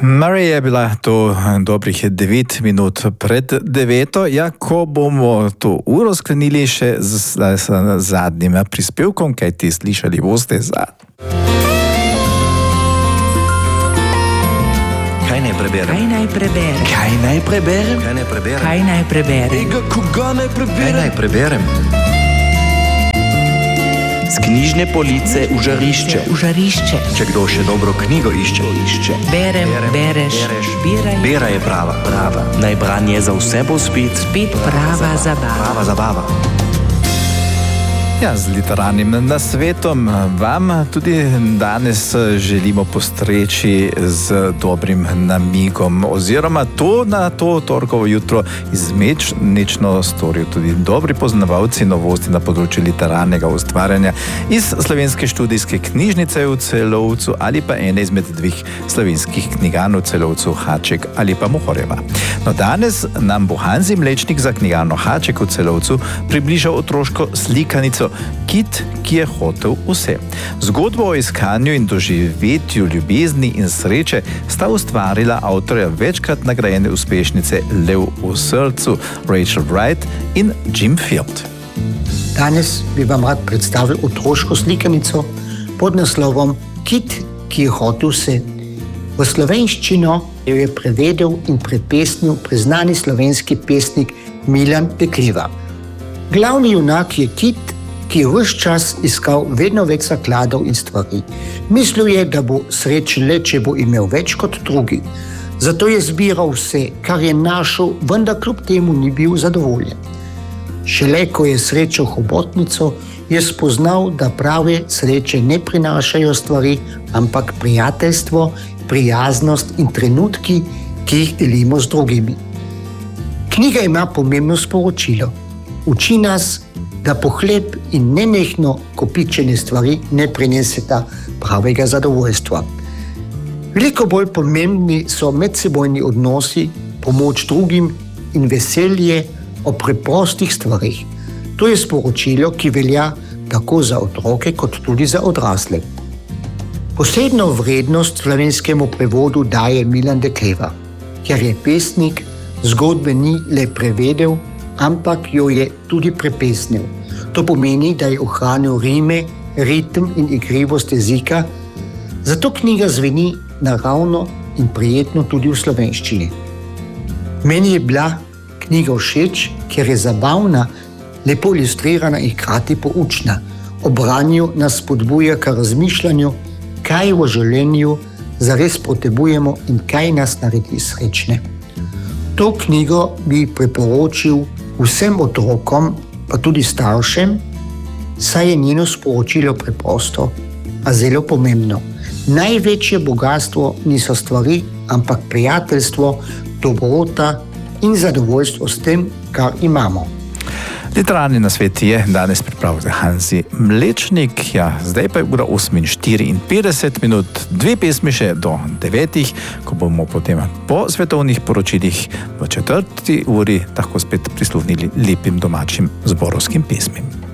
Marija je bila to dobrih 9 minut pred 9. Ja, ko bomo to uro sklenili še z zadnjim prispevkom, kaj ti slišali boste za. Kaj naj preberem? Kaj naj preberem? Kaj naj preberem? Kaj naj preberem? Kaj naj preberem? Ega, koga naj preberem? Kaj naj preberem? Z knjižne police v žarišče. V žarišče. Če kdo še dobro knjigo išče. Berem, bereš, biraj. Bera je prava. Naj branje za vse bo spet. Spet prava zabava. Prava zabava. Ja, z literarnim nasvetom vam tudi danes želimo postreči z dobrim namigom oziroma to na to torkovo jutro izmenično storijo tudi dobri poznavalci novosti na področju literarnega ustvarjanja iz Slovenske študijske knjižnice v Celovcu ali pa ene izmed dveh slovenskih knjigarn v Celovcu, Haček ali pa Mohorjeva. No, danes nam bo Hanzi Mlečnik za knjigarno Haček v Celovcu približal otroško slikanico Kit, ki je hotel vse. Zgodbo o iskanju in doživetju ljubezni in sreče sta ustvarila avtorja večkrat nagrajene uspešnice Lev v srcu, Rachel Wright in Jim Field. Danes bi vam rad predstavil otroško slikanico pod naslovom Kit, ki je hotel vse. V slovenščino jo je prevedel in predpesnil priznani slovenski pesnik Milan Dekliva. Glavni junak je Kit, ki je ves čas iskal vedno več zakladov in stvari. Mislil je, da bo srečen le, če bo imel več kot drugi. Zato je zbiral vse, kar je našel, vendar kljub temu ni bil zadovoljen. Šele ko je srečal hobotnico, je spoznal, da prave sreče ne prinašajo stvari, ampak prijateljstvo, prijaznost in trenutki, ki jih delimo z drugimi. Knjiga ima pomembno sporočilo. Uči nas, da pohlep in nenehno kopičene stvari ne prineseta pravega zadovoljstva. Veliko bolj pomembni so medsebojni odnosi, pomoč drugim in veselje o preprostih stvarih. To je sporočilo, ki velja tako za otroke kot tudi za odrasle. Posebno vrednost slovenskemu prevodu daje Milan Dekliva, ker je pesnik, zgodbe ni le prevedel, ampak jo je tudi prepesnil. To pomeni, da je ohranil rime, ritem in igrivost jezika, zato knjiga zveni naravno in prijetno tudi v slovenščini. Meni je bila knjiga všeč, ker je zabavna, lepo ilustrirana in hkrati poučna. Ob branju nas spodbuja k razmišljanju, kaj v življenju zares potrebujemo in kaj nas naredi srečne. To knjigo bi priporočil vsem otrokom, pa tudi staršem, saj je njeno sporočilo preprosto, a zelo pomembno. Največje bogastvo niso stvari, ampak prijateljstvo, dobrota in zadovoljstvo s tem, kar imamo. Literarni nasvet je danes pripravil Hanzi Mlečnik. Ja, zdaj pa je ura 8:54, 2 pesmi še do 9, ko bomo potem po svetovnih poročilih v 4. uri tako spet prisluhnili lepim domačim zborovskim pesmim.